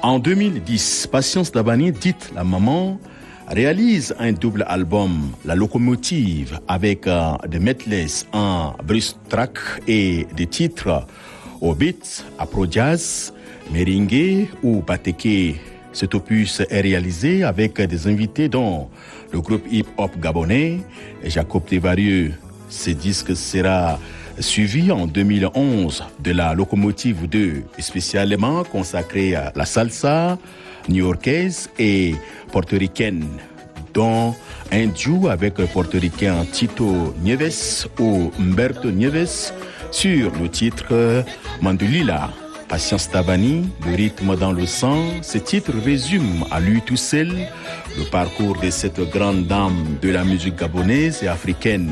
En 2010, Patience Dabani, dite la maman, réalise un double album, La Locomotive, avec des medleys en bruce track et des titres au beat, afro jazz, merengue ou bateke. Cet opus est réalisé avec des invités dont le groupe hip-hop gabonais et Jacob Tevarieux. Ce disque sera suivi en 2011 de La Locomotive 2, spécialement consacré à la salsa new-yorkaise et portoricaine, dont un duo avec le portoricain Tito Nieves ou Humberto Nieves sur le titre Mandolila. Patience Dabani, le rythme dans le sang, ce titre résume à lui tout seul le parcours de cette grande dame de la musique gabonaise et africaine.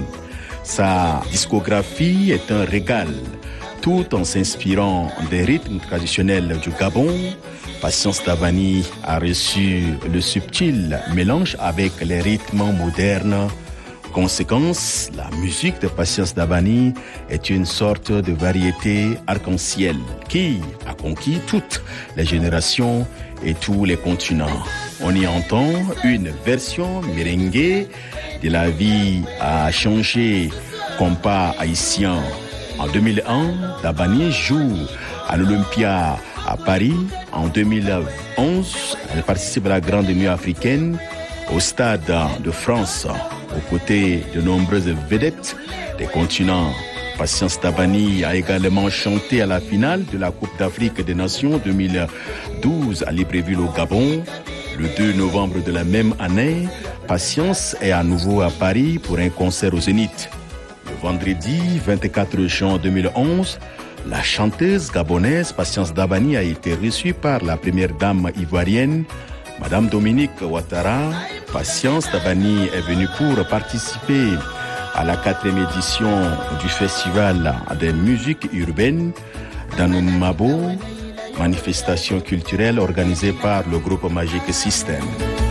Sa discographie est un régal, tout en s'inspirant des rythmes traditionnels du Gabon. Patience Dabani a reçu le subtil mélange avec les rythmes modernes. Conséquence, la musique de Patience Dabani est une sorte de variété arc-en-ciel qui a conquis toutes les générations et tous les continents. On y entend une version merengue de La vie a changé, compas haïtien. En 2001, Dabani joue à l'Olympia à Paris. En 2011, elle participe à la Grande Nuit africaine au Stade de France, aux côtés de nombreuses vedettes des continents. Patience Dabani a également chanté à la finale de la Coupe d'Afrique des Nations 2012 à Libreville au Gabon. Le 2 novembre de la même année, Patience est à nouveau à Paris pour un concert au Zénith. Le vendredi 24 juin 2011, la chanteuse gabonaise Patience Dabani a été reçue par la première dame ivoirienne, Madame Dominique Ouattara. Patience Dabani est venue pour participer à la 4e édition du Festival des musiques urbaines d'Anoumabo, manifestation culturelle organisée par le groupe Magic System.